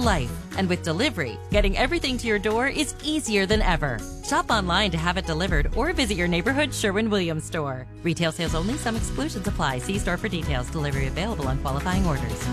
life. And with delivery, getting everything to your door is easier than ever. Shop online to have it delivered or visit your neighborhood Sherwin-Williams store. Retail sales only. Some exclusions apply. See store for details. Delivery available on qualifying orders.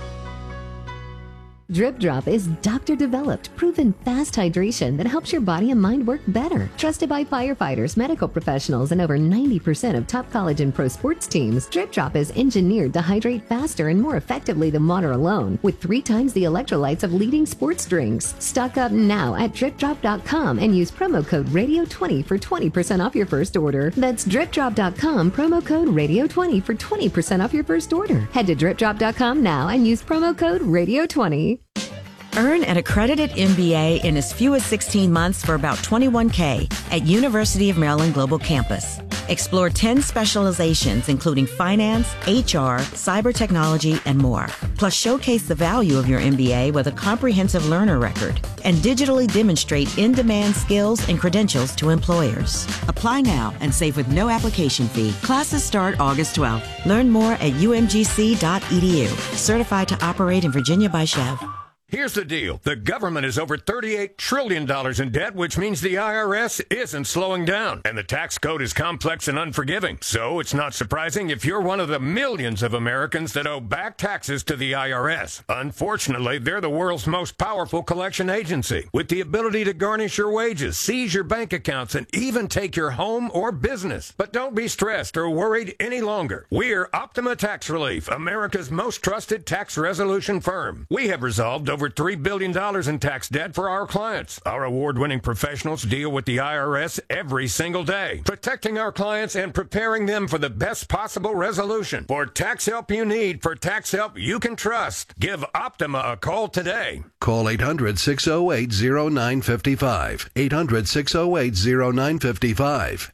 Drip Drop is doctor-developed, proven fast hydration that helps your body and mind work better. Trusted by firefighters, medical professionals, and over 90% of top college and pro sports teams, Drip Drop is engineered to hydrate faster and more effectively than water alone, with 3 times the electrolytes of leading sports drinks. Stock up now at DripDrop.com and use promo code RADIO20 for 20% off your first order. That's DripDrop.com, promo code RADIO20 for 20% off your first order. Head to DripDrop.com now and use promo code RADIO20. Earn an accredited MBA in as few as 16 months for about $21K at University of Maryland Global Campus. Explore 10 specializations, including finance, HR, cyber technology, and more. Plus, showcase the value of your MBA with a comprehensive learner record and digitally demonstrate in-demand skills and credentials to employers. Apply now and save with no application fee. Classes start August 12th. Learn more at umgc.edu. Certified to operate in Virginia by Chev. Here's the deal. The government is over $38 trillion in debt, which means the IRS isn't slowing down. And the tax code is complex and unforgiving. So it's not surprising if you're one of the millions of Americans that owe back taxes to the IRS. Unfortunately, they're the world's most powerful collection agency, with the ability to garnish your wages, seize your bank accounts, and even take your home or business. But don't be stressed or worried any longer. We're Optima Tax Relief, America's most trusted tax resolution firm. We have resolved over $3 billion in tax debt for our clients. Our award-winning professionals deal with the IRS every single day, protecting our clients and preparing them for the best possible resolution. For tax help you need, for tax help you can trust, give Optima a call today. Call 800-608-0955. 800-608-0955.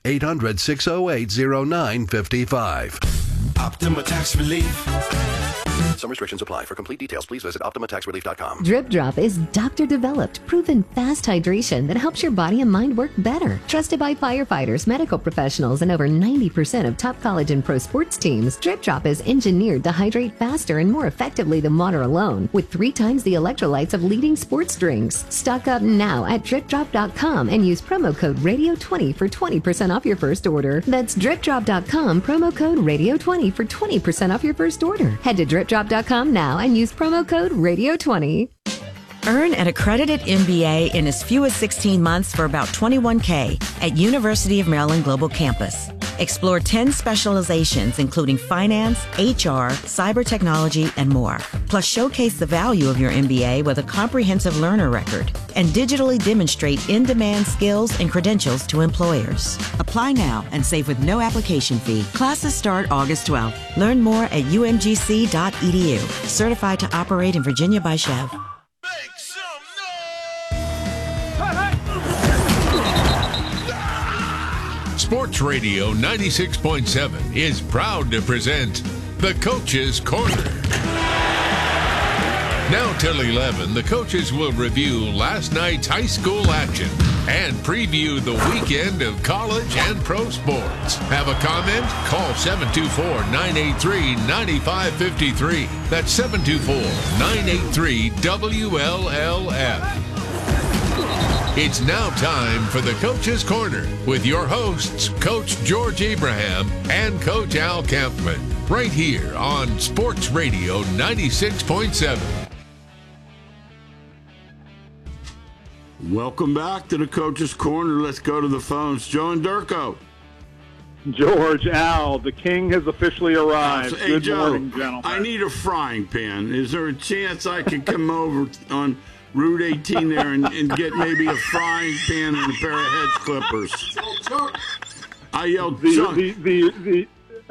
800-608-0955. Optima Tax Relief. Some restrictions apply. For complete details, please visit OptimaTaxRelief.com. Drip Drop is doctor-developed, proven fast hydration that helps your body and mind work better. Trusted by firefighters, medical professionals, and over 90% of top college and pro sports teams, Drip Drop is engineered to hydrate faster and more effectively than water alone, with 3 times the electrolytes of leading sports drinks. Stock up now at DripDrop.com and use promo code RADIO20 for 20% off your first order. That's DripDrop.com, promo code RADIO20 for 20% off your first order. Head to DripDrop.com now and use promo code RADIO20. Earn an accredited MBA in as few as 16 months for about $21K at University of Maryland Global Campus. Explore 10 specializations, including finance, HR, cyber technology, and more. Plus, showcase the value of your MBA with a comprehensive learner record and digitally demonstrate in-demand skills and credentials to employers. Apply now and save with no application fee. Classes start August 12th. Learn more at umgc.edu. Certified to operate in Virginia by Chev. Sports Radio 96.7 is proud to present The Coach's Corner. Now till 11, the coaches will review last night's high school action and preview the weekend of college and pro sports. Have a comment? Call 724-983-9553. That's 724-983-WLLF. It's now time for the Coach's Corner with your hosts, Coach George Abraham and Coach Al Kampman, right here on Sports Radio 96.7. Welcome back to the Coach's Corner. Let's go to the phones. Joe and Durko. George, Al, the king has officially arrived. Hey, Good Joe, morning, gentlemen. I need a frying pan. Is there a chance I could come over on Route 18 there and get maybe a frying pan and a pair of hedge clippers? I yelled chunk. The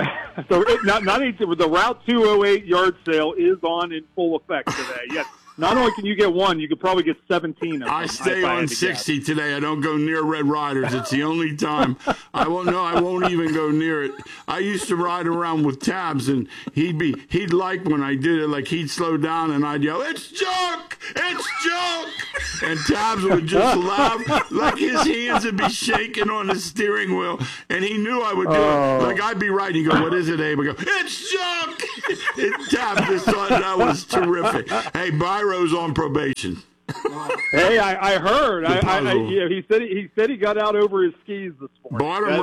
Route 208 yard sale is on in full effect today. Yes. Not only can you get one, you could probably get 17 of them. I stay on 60 today. I don't go near Red Riders. It's the only time. I won't even go near it. I used to ride around with Tabs, and he'd like when I did it, like he'd slow down, and I'd yell, "It's junk! It's it's junk. And Tabs would just laugh, like his hands would be shaking on the steering wheel, and he knew I would do it. Like I'd be right, and he'd go, "What is it, Abe?" I go, "It's junk." And Tabs just thought that was terrific. Hey, Byro's on probation. Hey, I heard. He said he got out over his skis this morning. Bottom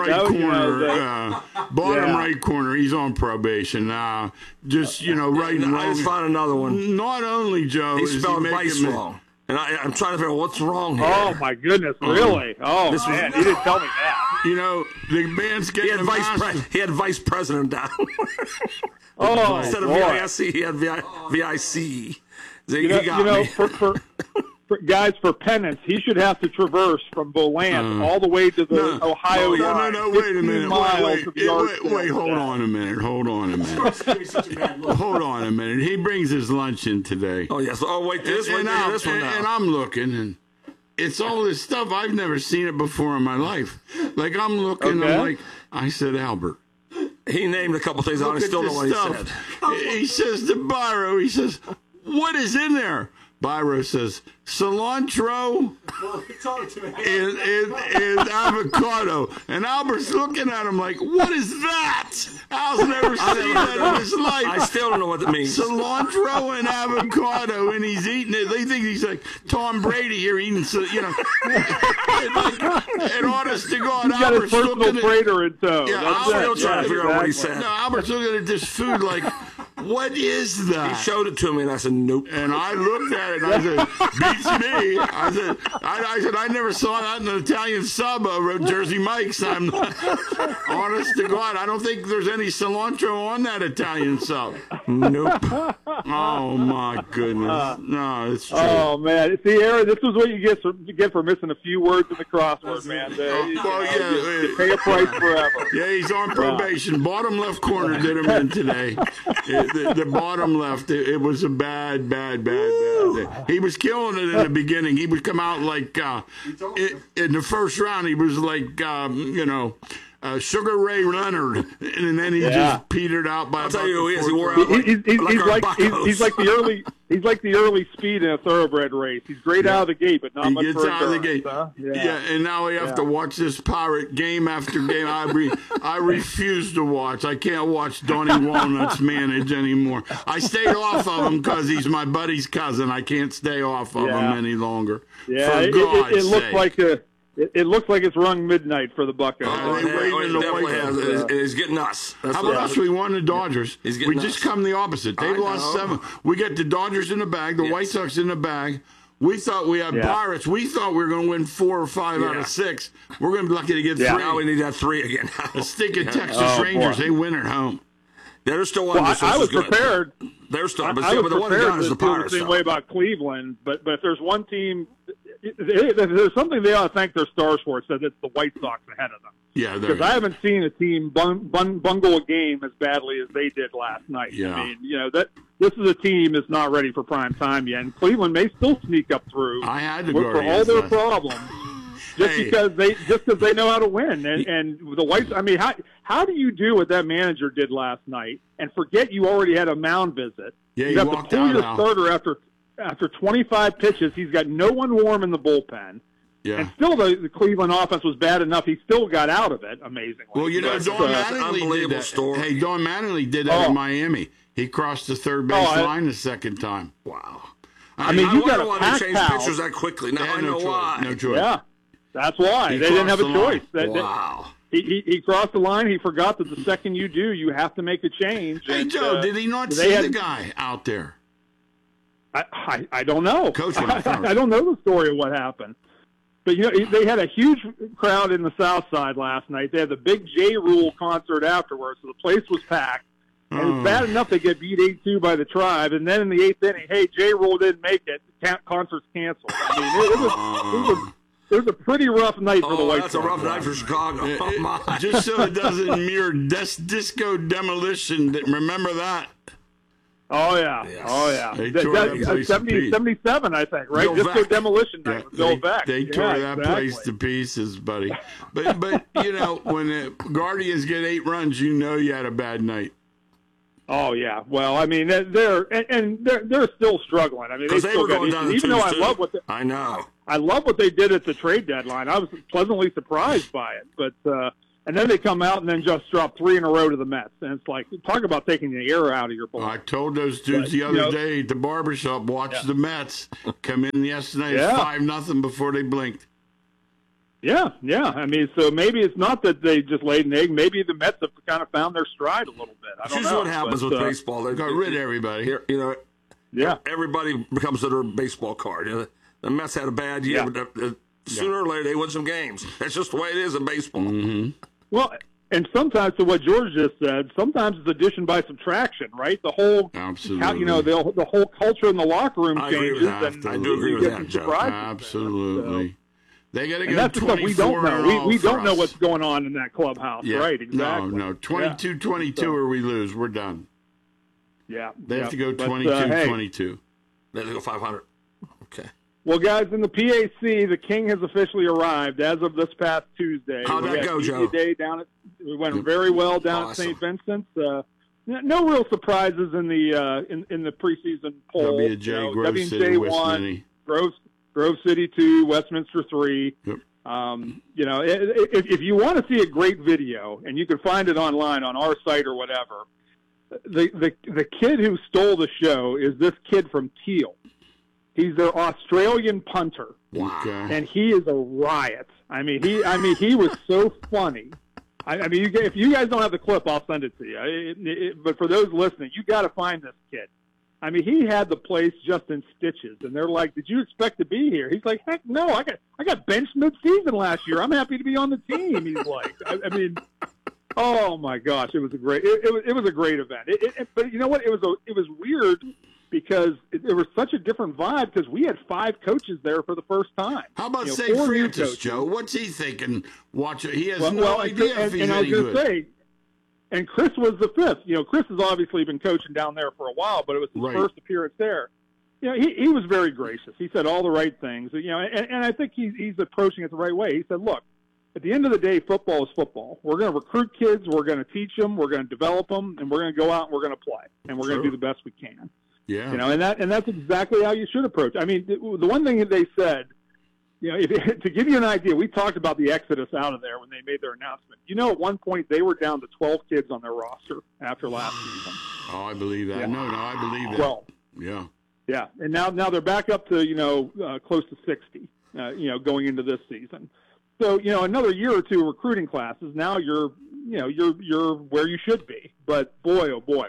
right corner. He's on probation. Just right and wrong. I just found another one. Not only Joe, he spelled vice wrong, and I'm trying to figure out what's wrong here. Oh my goodness, really? Oh man, he didn't tell me that. The man's getting he had vice president down. Instead of VIC, he had VIC. He got me. For guys, for penance, he should have to traverse from Boland all the way to the Ohio line. No, wait a minute. Wait, hold on a minute. Hold on a minute. He brings his lunch in today. Oh, yes. Oh, wait, this one now. And I'm looking, and it's all this stuff. I've never seen it before in my life. Like, I'm looking, I said, Albert. He named a couple things on. I still know what he said. He says to Byro, what is in there? Byro says, cilantro and avocado. And Albert's looking at him like, what is that? Al's never seen that in his life. I still don't know what that means. Cilantro and avocado, and he's eating it. They think he's like Tom Brady here eating, and honest to God, he's Albert's got his personal freighter in tow. Yeah, I'm still trying to figure out what he said. No, Albert's looking at this food like, what is that? He showed it to me, and I said, nope. And I looked at it, and I said, beats me. I said, I never saw that in an Italian sub over at Jersey Mike's. I'm honest to God, I don't think there's any cilantro on that Italian sub. Nope. Oh, my goodness. No, it's true. Oh, man. See, Aaron, this is what you get for missing a few words in the crossword, man. You pay a price forever. Yeah, he's on probation. Bottom left corner did him in today. The bottom left, it was a bad day. He was killing it in the beginning. He would come out like, in the first round, he was like, Sugar Ray Leonard, and then he just petered out by. I'll tell you who he is. He wore out he's like the early speed in a thoroughbred race. He's great out of the gate, but not much for out of the gate. And now we have to watch this Pirate game after game. I refuse to watch. I can't watch Donnie Walnuts manage anymore. I stayed off of him because he's my buddy's cousin. I can't stay off of him any longer. Yeah, it looks like It looks like it's rung midnight for the Buccos. He's getting us. How about us? We won the Dodgers. We just come the opposite. They lost 7. We get the Dodgers in the bag, the White Sox in the bag. We thought we had Pirates. We thought we were going to win 4 or 5 out of 6. We're going to be lucky to get 3. Now we need to have 3 again. The stinking Texas Rangers, they win at home. They're still one. I was prepared. They're still, I was the one down is the Pirates. The same way about Cleveland, but if there's one team, there's something they ought to thank their stars for. It says it's the White Sox ahead of them. Yeah, because I haven't seen a team bungle a game as badly as they did last night. Yeah. I mean, that this is a team that's not ready for prime time yet, and Cleveland may still sneak up through. I had to for all their problems. Because they know how to win, and the Whites. I mean, how do you do what that manager did last night and forget you already had a mound visit? Yeah, you have to pull your starter after 25 pitches. He's got no one warm in the bullpen. Yeah. And still, the Cleveland offense was bad enough. He still got out of it, amazingly. Well, Don Mattingly did that. Story. Hey, Don Mattingly did that in Miami. He crossed the third base line the second time. Wow. I mean, you got to want to change pitchers that quickly. Now I know why. No choice. Yeah. That's why. They didn't have a choice. Wow. He crossed the line. He forgot that the second you do, you have to make a change. Hey, Joe, did he not see the guy out there? I don't know. Coach I don't know the story of what happened. But, they had a huge crowd in the South Side last night. They had the big J. Rule concert afterwards, so the place was packed. And it's bad enough they get beat 8-2 by the Tribe, and then in the 8th inning, hey, J. Rule didn't make it. Concert's canceled. I mean, it was a pretty rough night for the White Sox. That's a rough night for Chicago. Just so it doesn't mirror Disco Demolition. Remember that? Oh, yeah. Yes. Oh, yeah. They tore that place 77, I think, right? Disco Demolition night with Bill Veeck. They tore that place to pieces, buddy. But when the Guardians get 8 runs, you know you had a bad night. Oh yeah. Well, I mean, they're still struggling. I mean, they still got issues. Even though I love what they did at the trade deadline. I was pleasantly surprised by it. But and then they come out and then just drop 3 in a row to the Mets, and it's like, talk about taking the air out of your ball. I told those dudes the other day at the barbershop, watch the Mets come in yesterday 5-0 before they blinked. Yeah. I mean, so maybe it's not that they just laid an egg. Maybe the Mets have kind of found their stride a little bit. I don't know. This is what happens with baseball. They got rid of everybody. Everybody becomes their baseball card. The Mets had a bad year, but sooner or later they win some games. That's just the way it is in baseball. Mm-hmm. Well, and sometimes, to what George just said, sometimes it's addition by subtraction, right? The whole, absolutely, the whole culture in the locker room changes. I do agree with that, Joe. Absolutely. They got to go. That's the stuff we don't know. We don't know what's going on in that clubhouse, right? Exactly. No. 22-22 or we lose. We're done. Yeah. They have to go 22-22. They have to go 500. Okay. Well, guys, in the PAC, the King has officially arrived as of this past Tuesday. How'd that go, Joe? We went very well down at St. Vincent's. No real surprises in the preseason poll. WJ, Grove City, Westminster. Grove City 2, Westminster 3. Yep. If you want to see a great video, and you can find it online on our site or whatever, the kid who stole the show is this kid from Teal. He's their Australian punter. Wow. And he is a riot. I mean, he was so funny. I mean, if you guys don't have the clip, I'll send it to you. But for those listening, you got to find this kid. I mean, he had the place just in stitches, and they're like, "Did you expect to be here?" He's like, "Heck no! I got benched mid-season last year. I'm happy to be on the team." He's like, I mean, oh my gosh, it was a great event. But you know what? It was weird because it was such a different vibe because we had 5 coaches there for the first time. How about St. Francis, Joe? What's he thinking? He has no idea if he's any good. And Chris was the 5th. Chris has obviously been coaching down there for a while, but it was his first appearance there. He was very gracious. He said all the right things. And I think he's approaching it the right way. He said, look, at the end of the day, football is football. We're going to recruit kids. We're going to teach them. We're going to develop them. And we're going to go out and we're going to play. And we're going to do the best we can. Yeah. And that's exactly how you should approach. I mean, the one thing that they said, to give you an idea, we talked about the exodus out of there when they made their announcement. At one point they were down to 12 kids on their roster after last season. Oh, I believe that. Yeah. No, I believe that. 12. Yeah. Yeah, and now they're back up to close to 60. Going into this season. So another year or two recruiting classes. Now you're where you should be. But boy, oh boy,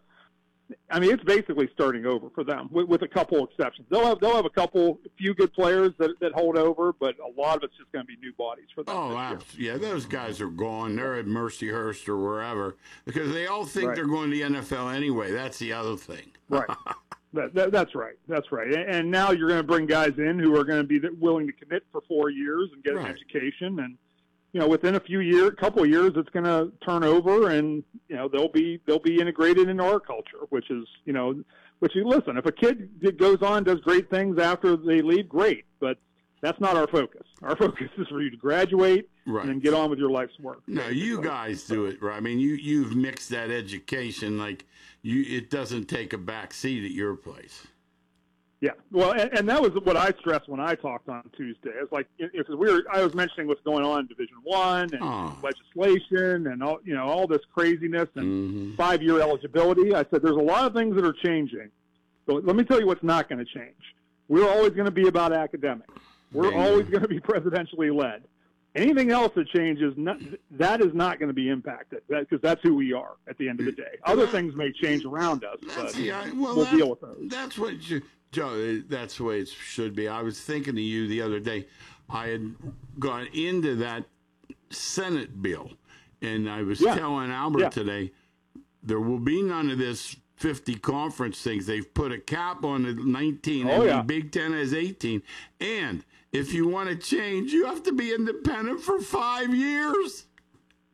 it's basically starting over for them with a couple exceptions. They'll have a few good players that hold over, but a lot of it's just going to be new bodies for them. Oh, yeah, those guys are gone. They're at Mercyhurst or wherever because they all think they're going to the NFL anyway. That's the other thing. Right. That's right. That's right. And now you're going to bring guys in who are going to be willing to commit for 4 years and get an education and. Within a couple of years, it's going to turn over, and they'll be integrated into our culture. Listen, if a kid goes on, does great things after they leave, great. But that's not our focus. Our focus is for you to graduate and then get on with your life's work. No, you guys do it right. I mean, you've mixed that education it doesn't take a back seat at your place. Yeah, well, and that was what I stressed when I talked on Tuesday. It's like because I was mentioning what's going on in Division I and legislation and all this craziness and 5-year eligibility. I said there's a lot of things that are changing. So let me tell you what's not going to change. We're always going to be about academics. We're always going to be presidentially led. Anything else that changes, that is not going to be impacted because that's who we are at the end of the day. Other things may change around us, but we'll deal with those. That's what Joe, that's the way it should be. I was thinking of you the other day. I had gone into that Senate bill, and I was telling Albert today, there will be none of this 50 conference things. They've put a cap on the 19, and the Big Ten has 18. And if you want to change, you have to be independent for 5 years.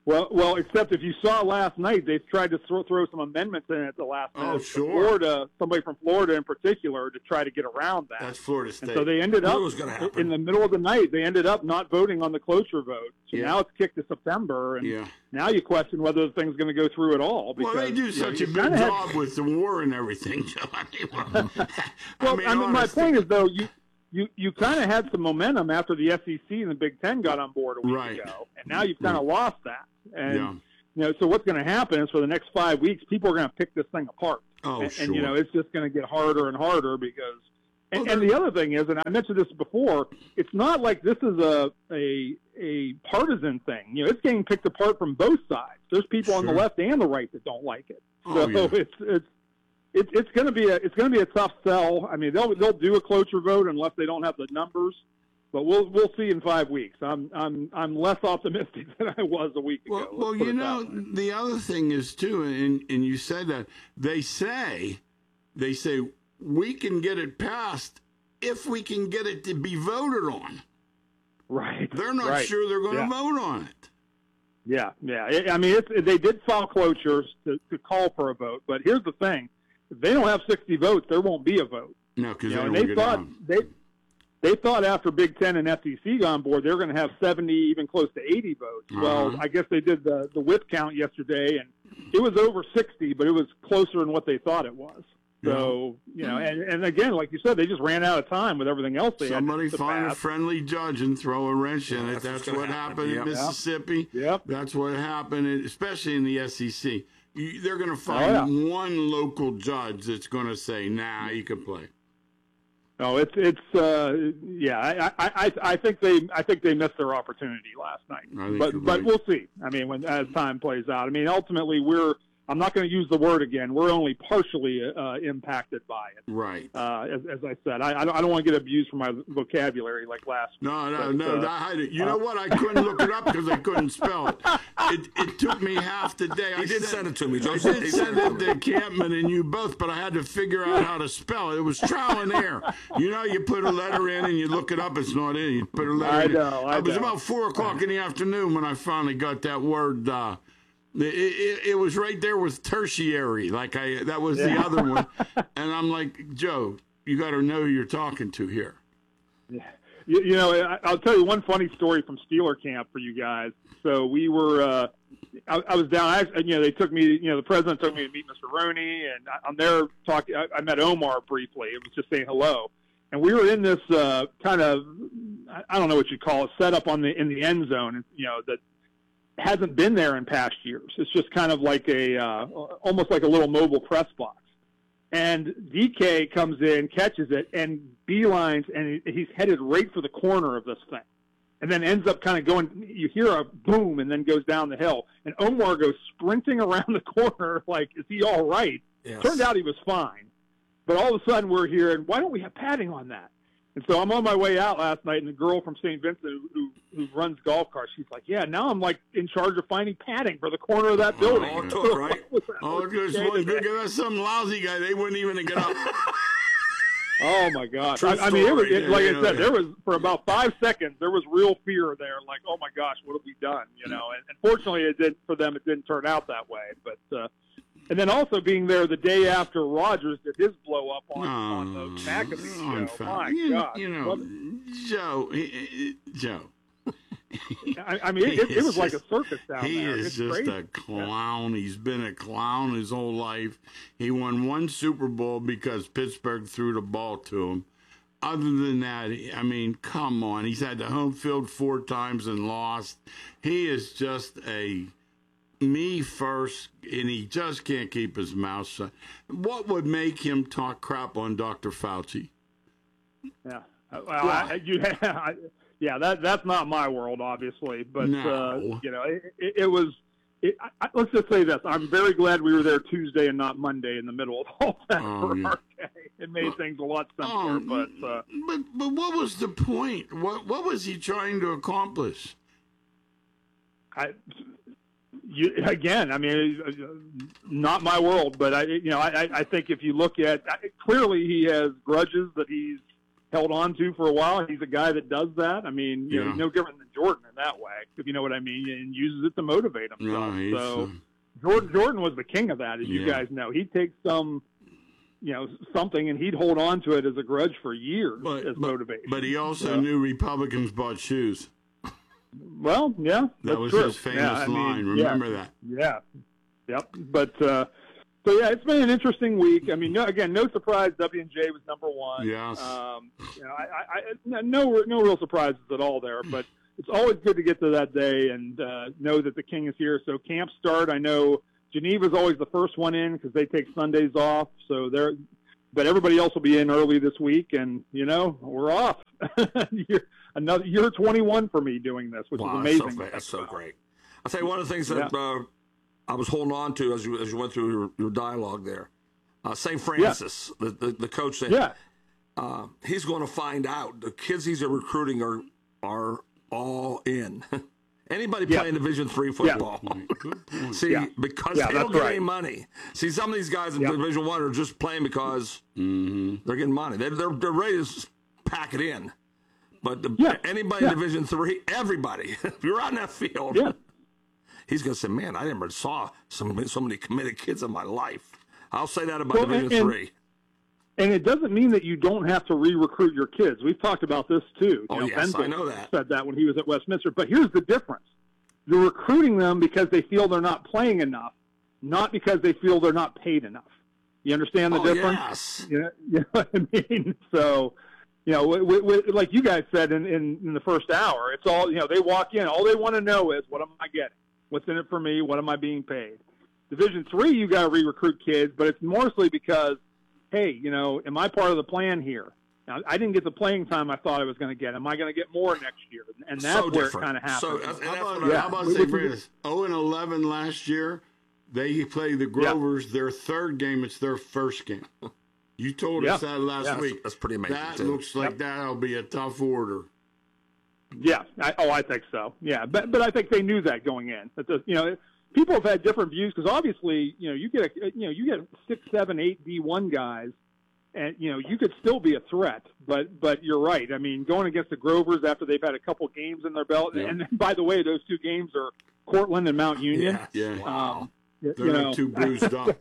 Well, except if you saw last night, they tried to throw some amendments in at the last minute. Oh, sure. Somebody from Florida in particular, to try to get around that. That's Florida State. And so they ended up, in the middle of the night, they ended up not voting on the cloture vote. So now it's kicked to September, and now you question whether the thing's going to go through at all. Because, they do such a good job with the war and everything, Joe. My point is, though, you kind of had some momentum after the SEC and the Big Ten got on board a week ago, and now you've kind of lost that. And so what's going to happen is for the next 5 weeks, people are going to pick this thing apart. And it's just going to get harder and harder because. And the other thing is, and I mentioned this before, it's not like this is a partisan thing. It's getting picked apart from both sides. There's people on the left and the right that don't like it. It's going to be a tough sell. I mean, they'll do a cloture vote unless they don't have the numbers, but we'll see in 5 weeks. I'm less optimistic than I was a week ago. Well, the other thing is too, and you said that they say we can get it passed if we can get it to be voted on. Right. They're not sure they're going to vote on it. Yeah. I mean, they did file cloture to call for a vote, but here's the thing. If they don't have 60 votes, there won't be a vote. No, because they thought after Big Ten and SEC got on board, they were going to have 70, even close to 80 votes. Well, I guess they did the whip count yesterday, and it was over 60, but it was closer than what they thought it was. So, and again, like you said, they just ran out of time with everything else they had. Somebody find a friendly judge and throw a wrench in it. That's what happened in Mississippi. Yep. That's what happened, especially in the SEC. They're going to find one local judge that's going to say, "Nah, you can play." No, I think they missed their opportunity last night. But we'll see. I mean, as time plays out. I mean, ultimately, I'm not going to use the word again. We're only partially impacted by it. Right. As I said, I don't want to get abused for my vocabulary like last week. No. You know what? I couldn't look it up because I couldn't spell it. It took me half the day. He did send it to me, Joe. I did send it to Campman and you both, but I had to figure out how to spell it. It was trial and error. You put a letter in and you look it up. It's not in. You put a letter in. It was about 4 o'clock in the afternoon when I finally got that word. It was right there with tertiary, that was the other one, and I'm like, Joe, you got to know who you're talking to here. Yeah, I'll tell you one funny story from Steeler camp for you guys. So we were, I was down. They took me. The president took me to meet Mr. Roney, and I'm there talking. I met Omar briefly. It was just saying hello, and we were in this kind of, I don't know what you call it, setup in the end zone. That hasn't been there in past years. It's just kind of like almost like a little mobile press box. And DK comes in, catches it, and beelines, and he's headed right for the corner of this thing. And then ends up kind of going, you hear a boom, and then goes down the hill. And Omar goes sprinting around the corner like, is he all right? Yes. Turned out he was fine. But all of a sudden we're here, and why don't we have padding on that? And so I'm on my way out last night, and the girl from St. Vincent who runs golf carts, she's like, yeah, now I'm like in charge of finding padding for the corner of that building. Right? That's some lousy guy. They wouldn't even get up. Oh, my gosh. I mean, like I said, there was, for about 5 seconds, there was real fear there. Like, oh, my gosh, what have we done? And fortunately, it didn't turn out that way. But and then also being there the day after Rodgers did his blow up on the McAfee show. My God. Joe. I mean, it was like a circus down there. He is just crazy. A clown. He's been a clown his whole life. He won 1 Super Bowl because Pittsburgh threw the ball to him. Other than that, I mean, come on. He's had the home field 4 times and lost. He is just a me first, and he just can't keep his mouth shut. What would make him talk crap on Dr. Fauci? Yeah. That's not my world, obviously. But, no. It was let's just say this. I'm very glad we were there Tuesday and not Monday in the middle of all that our day. It made things a lot simpler. But what was the point? What was he trying to accomplish? Again, I mean, not my world, but I think if you look at, clearly he has grudges that he's held on to for a while. He's a guy that does that. I mean, he's no different than Jordan in that way. if you know what I mean, and uses it to motivate himself. Nice. So Jordan was the king of that, as you guys know. He'd take something, and he'd hold on to it as a grudge for years as motivation. But he also knew Republicans bought shoes. Well, yeah, that was true. his famous line. Remember that? Yeah, yep. But so yeah, it's been an interesting week. I mean, no surprise. W&J was number one. Yes. No real surprises at all there. But it's always good to get to that day and know that the king is here. So camps start. I know Geneva's always the first one in because they take Sundays off. So but everybody else will be in early this week, and we're off. You're 21 for me doing this, which is amazing. That's so great. I'll tell you one of the things that I was holding on to as you went through your dialogue there. St. Francis, the coach said, he's going to find out the kids he's recruiting are all in. Anybody playing Division III football. See, because they don't get any money. See, some of these guys in Division I are just playing because they're getting money. They're ready to pack it in. But anybody in Division III, everybody, if you're out in that field, he's going to say, man, I never saw so many committed kids in my life. I'll say that about Division III. And it doesn't mean that you don't have to re-recruit your kids. We've talked about this, too. Oh, yes, I know that. Said that when he was at Westminster. But here's the difference. You're recruiting them because they feel they're not playing enough, not because they feel they're not paid enough. You understand the difference? Yes. You know what I mean? So, like you guys said in the first hour, it's all, they walk in. All they want to know is, what am I getting? What's in it for me? What am I being paid? Division III, you got to re-recruit kids, but it's mostly because, hey, am I part of the plan here? Now, I didn't get the playing time I thought I was going to get. Am I going to get more next year? And that's where it kind of happens. How about say, Brandis, 0-11 last year? They play the Grovers. Their third game, it's their first game. You told us that last week. That's pretty amazing. That looks like that'll be a tough order. Yeah. I think so. Yeah. But I think they knew that going in. That people have had different views because obviously, you get 6, 7, 8 D1 guys, and you could still be a threat. But you're right. I mean, going against the Grovers after they've had a couple games in their belt, and by the way, those two games are Cortland and Mount Union. Yeah. Wow. They're not too bruised up.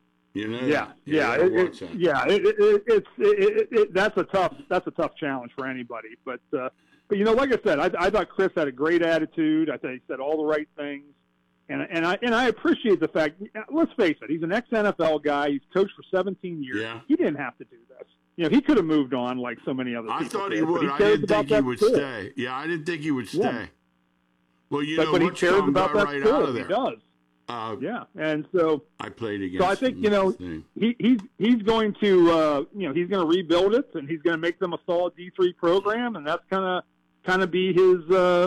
That's a tough challenge for anybody. But like I said, I thought Chris had a great attitude. I thought he said all the right things. And I appreciate the fact. Let's face it, he's an ex-NFL guy. He's coached for 17 years. Yeah. He didn't have to do this. He could have moved on like so many other people. I thought he would. I didn't think he would stay. Yeah, I didn't think he would stay. Yeah. Well, but he cares about that right too. out of there. He does. And so I played against. So I think he's going to he's going to rebuild it, and he's going to make them a solid D3 program, and that's kind of be his.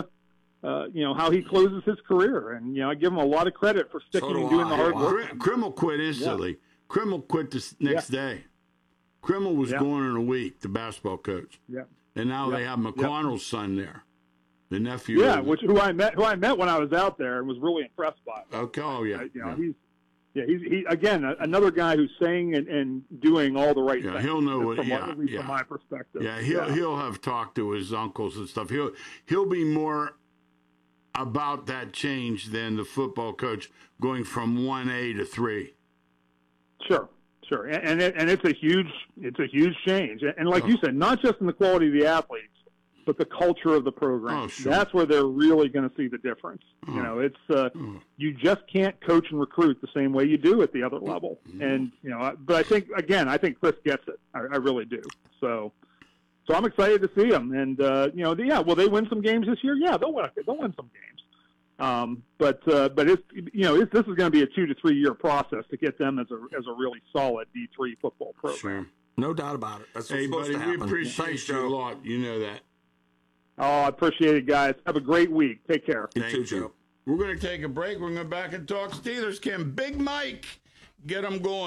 How he closes his career. And, I give him a lot of credit for sticking and doing the hard work. Krimmel quit instantly. Yeah. Krimmel quit the next day. Krimmel was gone in a week, the basketball coach. Yeah. And now they have McConnell's son there, the nephew. Yeah, who I met when I was out there and was really impressed by. Okay, oh, yeah. He's again, another guy who's saying and doing all the right things. He'll know from my perspective. Yeah, he'll have talked to his uncles and stuff. He'll be more about that change than the football coach going from 1A to 3. Sure, and it's a huge change. And like you said, not just in the quality of the athletes, but the culture of the program. Oh, sure. That's where they're really going to see the difference. You just can't coach and recruit the same way you do at the other level. And but I think Chris gets it. I really do. So I'm excited to see them. And will they win some games this year? Yeah, they'll win some games. But it's this is going to be a 2 to 3 year process to get them as a really solid D3 football program. Sure. No doubt about it. That's what's supposed buddy, to happen. we appreciate you a lot. You know that. Oh, I appreciate it, guys. Have a great week. Take care. You too, Joe. We're going to take a break. We're going to go back and talk Steelers. Can Big Mike get them going? You're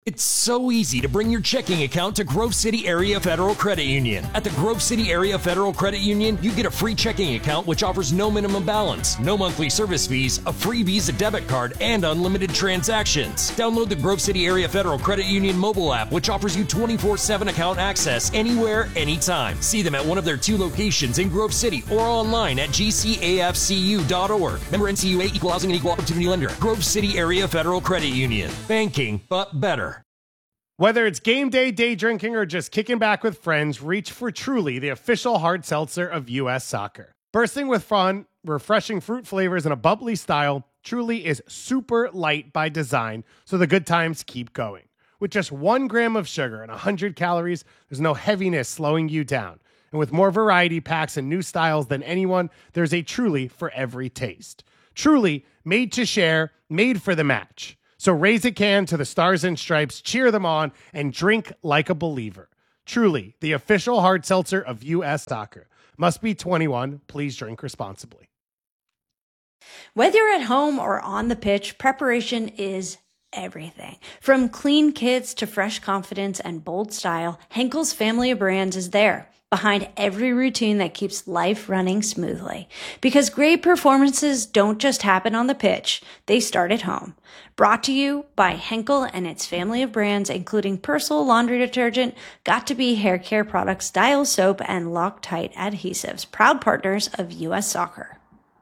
It's so easy to bring your checking account to Grove City Area Federal Credit Union. At the Grove City Area Federal Credit Union, you get a free checking account which offers no minimum balance, no monthly service fees, a free Visa debit card, and unlimited transactions. Download the Grove City Area Federal Credit Union mobile app, which offers you 24/7 account access anywhere, anytime. See them at one of their 2 locations in Grove City or online at gcafcu.org. Member NCUA, Equal Housing and Equal Opportunity Lender. Grove City Area Federal Credit Union. Banking, but better. Whether it's game day, day drinking, or just kicking back with friends, reach for Truly, the official hard seltzer of U.S. Soccer. Bursting with fun, refreshing fruit flavors, and a bubbly style, Truly is super light by design, so the good times keep going. With just 1 gram of sugar and 100 calories, there's no heaviness slowing you down. And with more variety packs and new styles than anyone, there's a Truly for every taste. Truly, made to share, made for the match. So raise a can to the Stars and Stripes, cheer them on, and drink like a believer. Truly, the official hard seltzer of U.S. Soccer. Must be 21. Please drink responsibly. Whether you're at home or on the pitch, preparation is everything. From clean kits to fresh confidence and bold style, Henkel's family of brands is there, behind every routine that keeps life running smoothly. Because great performances don't just happen on the pitch, they start at home. Brought to you by Henkel and its family of brands, including Persil laundry detergent, Got2b hair care products, Dial soap, and Loctite adhesives, proud partners of U.S. Soccer.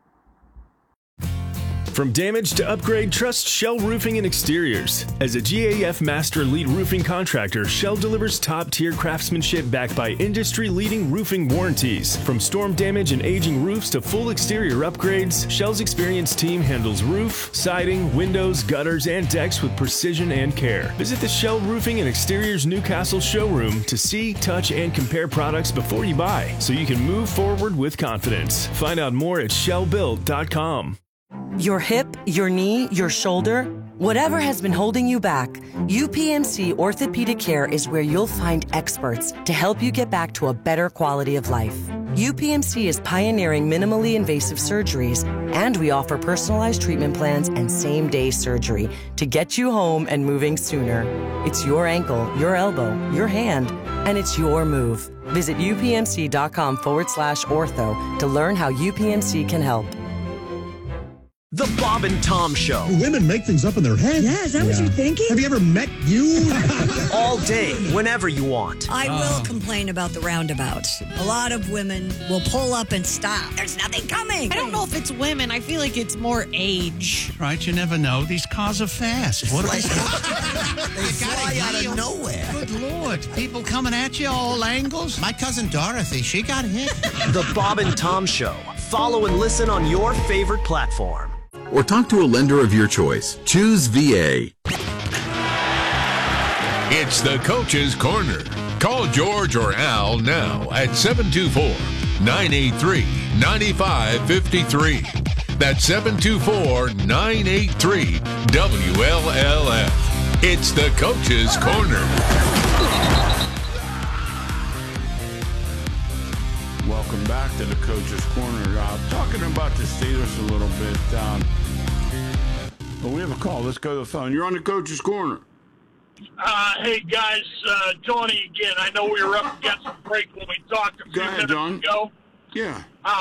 From damage to upgrade, trust Shell Roofing and Exteriors. As a GAF Master Lead Roofing Contractor, Shell delivers top-tier craftsmanship backed by industry-leading roofing warranties. From storm damage and aging roofs to full exterior upgrades, Shell's experienced team handles roof, siding, windows, gutters, and decks with precision and care. Visit the Shell Roofing and Exteriors Newcastle showroom to see, touch, and compare products before you buy, so you can move forward with confidence. Find out more at shellbuilt.com. Your hip, your knee, your shoulder, whatever has been holding you back, UPMC Orthopedic Care is where you'll find experts to help you get back to a better quality of life. UPMC is pioneering minimally invasive surgeries, and we offer personalized treatment plans and same-day surgery to get you home and moving sooner. It's your ankle, your elbow, your hand, and it's your move. Visit upmc.com/ortho to learn how UPMC can help. The Bob and Tom Show. Do women make things up in their head? Yeah, is that what you're thinking? Have you ever met you? All day, whenever you want. I will complain about the roundabouts. A lot of women will pull up and stop. There's nothing coming. I don't know if it's women. I feel like it's more age. Right, you never know. These cars are fast. What are they fly out of nowhere. Good Lord. People coming at you all angles. My cousin Dorothy, she got hit. The Bob and Tom Show. Follow and listen on your favorite platform. Or talk to a lender of your choice. Choose VA. It's the Coach's Corner. Call George or Al now at 724-983-9553. That's 724-983-WLLF. It's the Coach's Corner. Welcome back to the Coach's Corner. Talking about the Steelers a little bit. But we have a call. Let's go to the phone. You're on the Coach's Corner. Hey, guys. Johnny again. I know we were up against the break when we talked a few minutes ago. Yeah.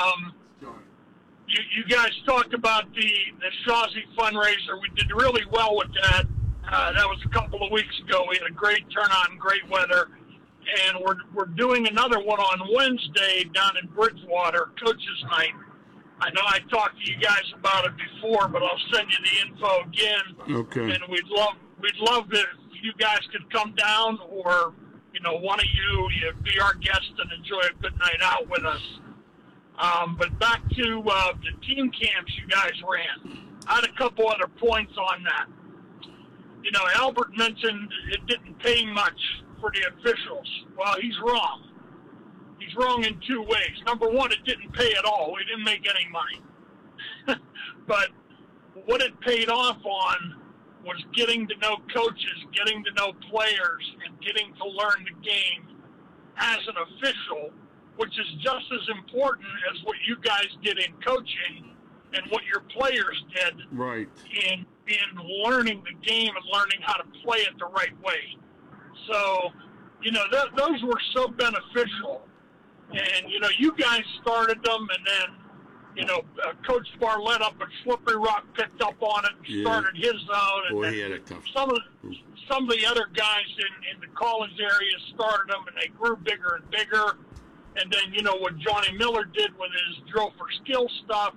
You guys talked about the Shazi fundraiser. We did really well with that. That was a couple of weeks ago. We had a great turnout and great weather. And we're doing another one on Wednesday down in Bridgewater, Coaches Night. I know I talked to you guys about it before, but I'll send you the info again. Okay. And we'd love if you guys could come down, or one of you be our guest and enjoy a good night out with us. But back to the team camps you guys ran. I had a couple other points on that. Albert mentioned it didn't pay much for the officials. Well, he's wrong. He's wrong in 2 ways. Number one, it didn't pay at all. We didn't make any money. But what it paid off on was getting to know coaches, getting to know players, and getting to learn the game as an official, which is just as important as what you guys did in coaching and what your players did right. in in learning the game and learning how to play it the right way. So, those were so beneficial. And, you guys started them, and then, Coach Barlett up at Slippery Rock picked up on it and started his own. And Boy, he had a tough. Some of the other guys in the college area started them, and they grew bigger and bigger. And then, what Johnny Miller did with his drill for skill stuff,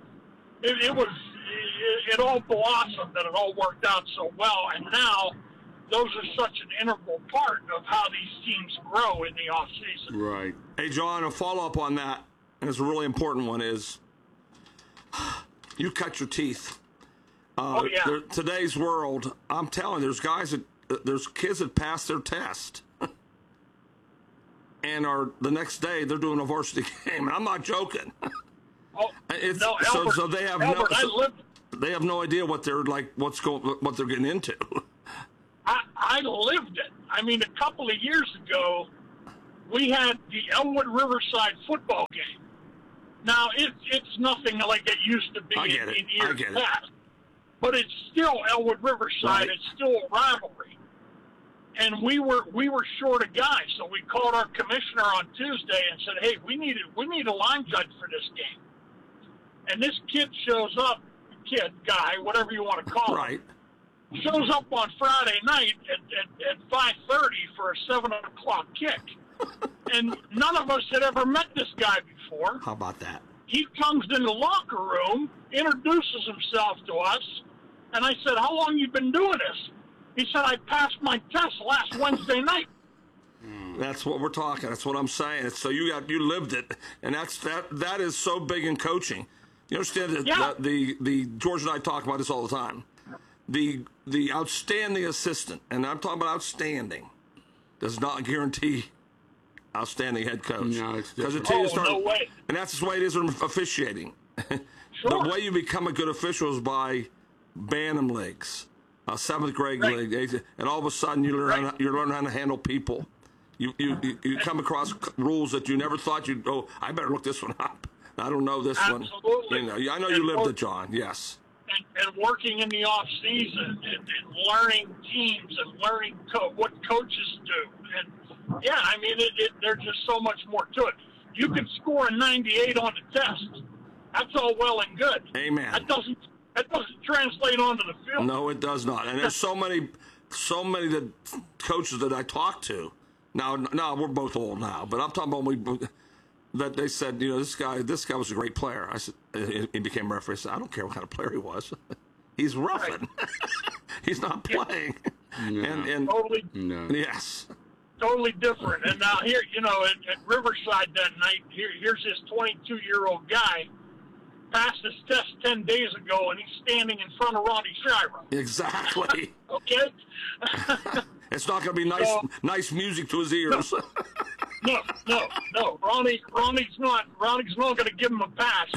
it all blossomed, and it all worked out so well. And now those are such an integral part of how these teams grow in the off season. Right. Hey, John, a follow-up on that, and it's a really important one, is you cut your teeth. Today's world, I'm telling you, there's kids that pass their test and the next day they're doing a varsity game, and I'm not joking. So they have they have no idea what they're like, what they're getting into. I lived it. I mean, a couple of years ago, we had the Elwood Riverside football game. Now, it's nothing like it used to be in years past, but it's still Elwood Riverside. Right. It's still a rivalry, and we were short a guy, so we called our commissioner on Tuesday and said, "Hey, we need a line judge for this game." And this kid shows up, guy, whatever you want to call him, shows up on Friday night at 5:30 for a 7:00 kick. And none of us had ever met this guy before. How about that? He comes in the locker room, introduces himself to us, and I said, "How long you been doing this?" He said, "I passed my test last Wednesday night." That's what we're talking. That's what I'm saying. So you lived it, and that is so big in coaching. You understand that the George and I talk about this all the time. The outstanding assistant, and I'm talking about outstanding, does not guarantee outstanding head coach. No, it's because no way. And that's the way it is in officiating. The way you become a good official is by Bantam leagues, 7th grade league, and all of a sudden you learn how to handle people. You come across rules that you never thought you'd. Oh, I better look this one up. I don't know this one. I know you lived it, John. Yes. And working in the off season and learning teams and learning what coaches do. And I mean, there's just so much more to it. You can score a 98 on the test. That's all well and good. Amen. That doesn't translate onto the field. No, it does not. And there's so many that coaches that I talk to. Now we're both old now, but I'm talking about that they said, this guy was a great player. I said, he became a referee. I said, I don't care what kind of player he was. He's roughing. He's not playing. And totally. No. Yes. Totally different. And now here, at Riverside that night, here's this 22-year-old guy passed his test 10 days ago, and he's standing in front of Ronnie Shira. Exactly. Okay. It's not going to be nice music to his ears. No. Ronnie's not going to give him a pass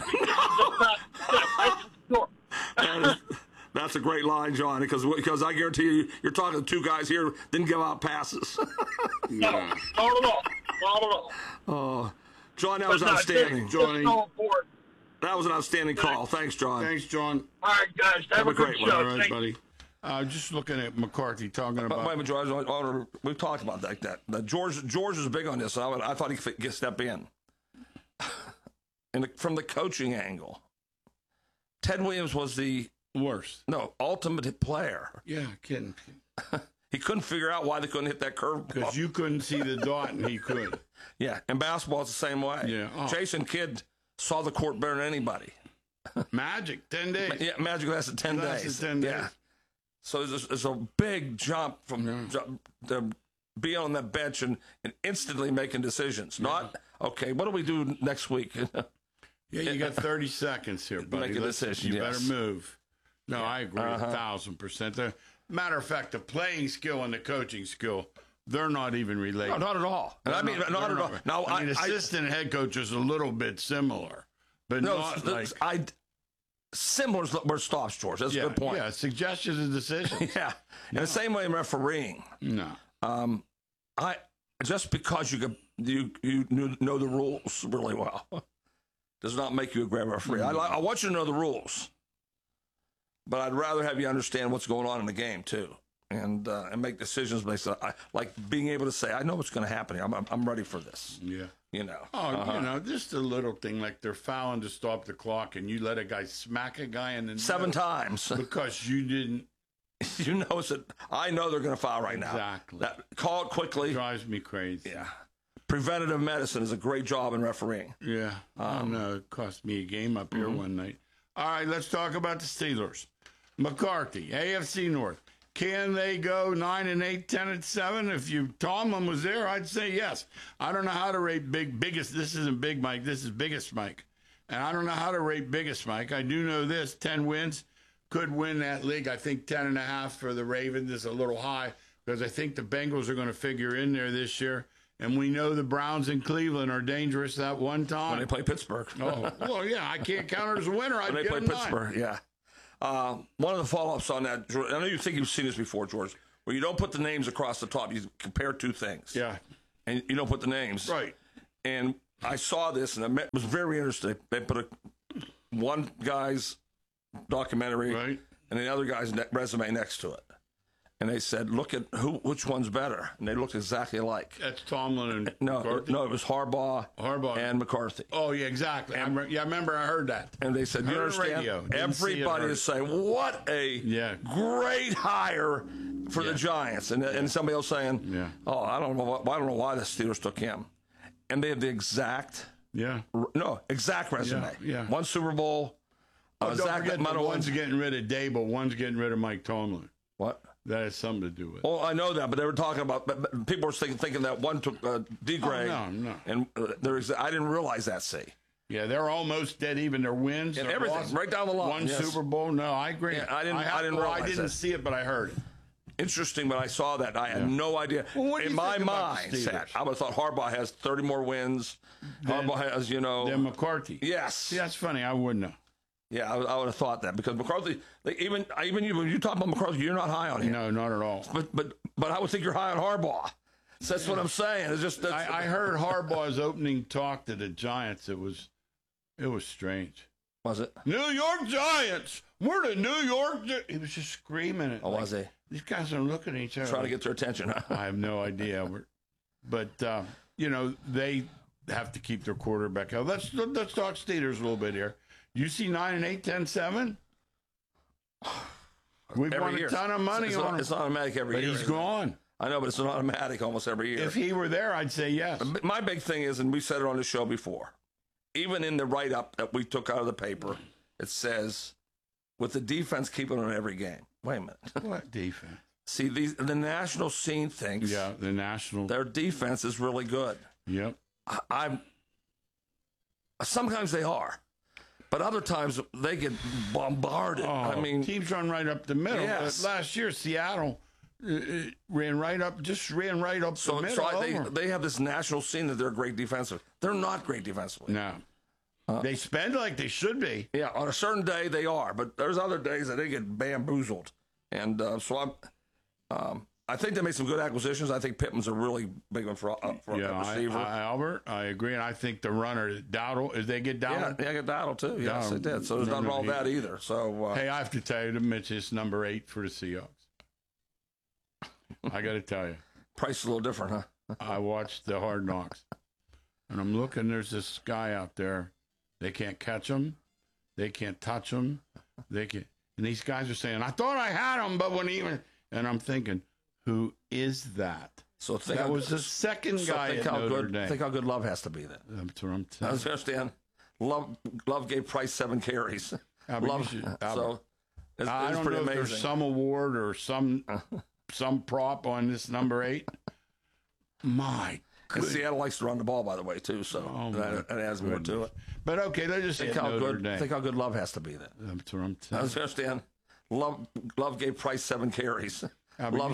because that's a great line, John, because I guarantee you're talking to two guys here didn't give out passes. No, not at all. Not at all. Oh, John, that was outstanding. Johnny. That was an outstanding call. Thanks, John. Thanks, John. All right, guys. Have a great show. All right, buddy. Just looking at McCarthy talking about. Wait a minute, George. We've talked about that. George is big on this. I thought he could step in. From the coaching angle, Ted Williams was the worst. No, ultimate player. Yeah, kidding. He couldn't figure out why they couldn't hit that curve. Because you couldn't see the dot and he could. Yeah, and basketball is the same way. Yeah. Oh. Jason Kidd saw the court better than anybody. Magic, 10 days. Yeah, Magic lasted 10 days. 10 days. Yeah. So there's a big jump from to be on that bench and instantly making decisions. Not, okay, what do we do next week? Yeah, you got 30 seconds here, buddy. Make a decision, You better move. No, I agree 1,000%. Matter of fact, the playing skill and the coaching skill, they're not even related. No, not at all. Not at all. Now, assistant and head coach is a little bit similar, but not like... Similar is where it stops, George. That's a good point. Yeah, suggestions and decisions. Yeah. In the same way in refereeing. No. Just because you know the rules really well does not make you a great referee. I want you to know the rules. but I'd rather have you understand what's going on in the game too, and make decisions based on like being able to say, I know what's going to happen here. I'm ready for this. Yeah. You know. Oh, just a little thing like they're fouling to stop the clock, and you let a guy smack a guy in the 7 times because you didn't. You know that I know they're going to foul right now. Exactly. Call it quickly. It drives me crazy. Yeah. Preventative medicine is a great job in refereeing. Yeah. I know. It cost me a game up here one night. All right, let's talk about the Steelers. McCarthy, AFC North. Can they go 9-8, 10-7? If Tomlin was there, I'd say yes. I don't know how to rate biggest. This isn't Big Mike. This is Biggest Mike. And I don't know how to rate Biggest Mike. I do know this: 10 wins. Could win that league. I think 10.5 for the Ravens is a little high because I think the Bengals are going to figure in there this year. And we know the Browns in Cleveland are dangerous that one time. When they play Pittsburgh. Oh, well, yeah, I can't count it as a winner. When they play Pittsburgh, yeah. One of the follow-ups on that, George, I know you think you've seen this before, George, where you don't put the names across the top. You compare two things. Yeah. And you don't put the names. Right. And I saw this, and it was very interesting. They put one guy's documentary and the other guy's resume next to it. And they said, look at which one's better. And they looked exactly alike. That's Tomlin and McCarthy? No, it was Harbaugh and McCarthy. Oh, yeah, exactly. I remember I heard that. And they said, you understand, everybody is saying, what a great hire for the Giants. And somebody else saying, I don't know why the Steelers took him. And they have the exact resume. Yeah. One Super Bowl. Don't forget one's getting rid of Dable, one's getting rid of Mike Tomlin. What? That has something to do with it. Oh, I know that, but they were talking about. But people were thinking that one took D. Gray. Oh, no. And I didn't realize that. See. Yeah, they're almost dead even. Their wins, and everything, losses, right down the line. One Super Bowl. No, I agree. Yeah, I didn't see it, but I heard it. Interesting. When I saw that, I had no idea. Well, in my mind, I would have thought Harbaugh has 30 more wins. Harbaugh has, than McCarthy. Yes. See, that's funny. I wouldn't know. Yeah, I would have thought that because McCarthy, even you, when you talk about McCarthy, you're not high on him. No, not at all. But I would think you're high on Harbaugh. So that's what I'm saying. It's just I heard Harbaugh's opening talk to the Giants. It was strange. Was it? New York Giants. We're the New York. He was just screaming it. Oh, was he? These guys are looking at each other. Trying to get their attention. Huh? I have no idea. But they have to keep their quarterback out. Let's talk Steelers a little bit here. You see 9-8, 10-7? We've won a ton of money on him. It's automatic every year. But he's gone. I know, but it's an automatic almost every year. If he were there, I'd say yes. My big thing is, and we said it on the show before, even in the write-up that we took out of the paper, it says, with the defense keeping on every game. Wait a minute. What defense? See, the national scene thinks the national. Their defense is really good. Yep. Sometimes they are. But other times they get bombarded. I mean, teams run right up the middle. Yes. Last year, Seattle ran right up the middle. So they have this national scene that they're great defensive. They're not great defensively. No. They spend like they should be. Yeah, on a certain day they are, but there's other days that they get bamboozled. And so I think they made some good acquisitions. I think Pittman's a really big one for a receiver. Albert, I agree. And I think the runner, Dowdle, did they get Dowdle? Yeah, they got Dowdle too. Yes, they did. So there's not all that either. So hey, I have to tell you, Mitch, it's number 8 for the Seahawks. I got to tell you. Price is a little different, huh? I watched the Hard Knocks. And I'm looking, there's this guy out there. They can't catch him. They can't touch him. And these guys are saying, I thought I had him, but when even... And I'm thinking... Who is that? So that was the second guy at Notre Dame. Think how good Love has to be then. That's what I'm telling you. I understand. Love gave Price 7 carries. I don't know if there's some award or some prop on this number 8. My And Seattle likes to run the ball, by the way, too. So that adds more to it. But okay, let's just think how good Love has to be then. That's what I'm telling you. I understand. Love gave Price 7 carries. I don't know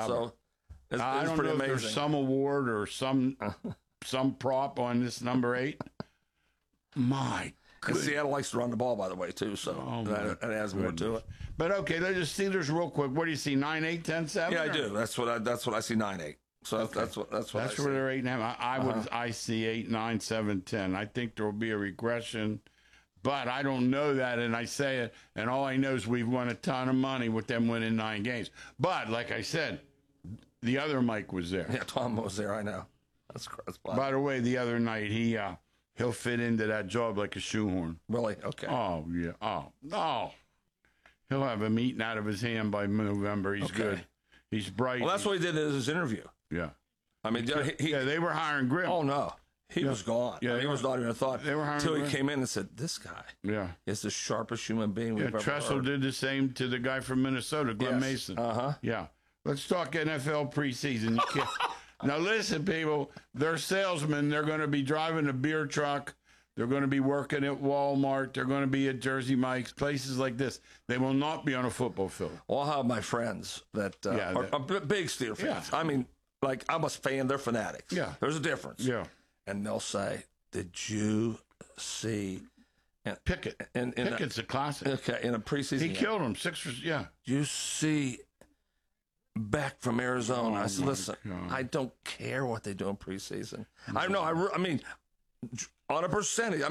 if there's some award or some prop on this number 8. My And Seattle likes to run the ball, by the way, too. So that adds more to it. But okay, let's just Steelers real quick. What do you see? 9-8, 10-7? Yeah, I do. That's what I see. 9-8. So that's where they're 8 now. I see 8, 9, 7, 10. I think there will be a regression But I don't know that, and I say it, and all I know is we've won a ton of money with them winning 9 games. But, like I said, the other Mike was there. Yeah, Tom was there, I know. That's By the way, the other night, he'll fit into that job like a shoehorn. Really? Okay. Oh, yeah. Oh, no. He'll have him eaten out of his hand by November. He's good. He's bright. Well, that's what he did in his interview. Yeah. I mean, they were hiring Grimm. Oh, no. He was gone. Yeah, he was not even a thought. They were hiring until he Grimm. came in and said, this guy is the sharpest human being we've ever Tressel heard. did the same to the guy from Minnesota, Glenn Mason. Uh-huh. Yeah. Let's talk NFL preseason. You can't. Now, listen, people, they're salesmen. They're going to be driving a beer truck. They're going to be working at Walmart. They're going to be at Jersey Mike's, places like this. They will not be on a football field. Well, I'll have my friends that are big Steelers fans. Yeah. I mean, like, I'm a fan. They're fanatics. Yeah. There's a difference. Yeah. And they'll say, did you see Pickett? Pickett's a classic. Okay, in a preseason. He killed him. 6 years, yeah. You see Beck from Arizona. I said, listen, I don't care what they do in preseason. I know. I mean, on a percentage.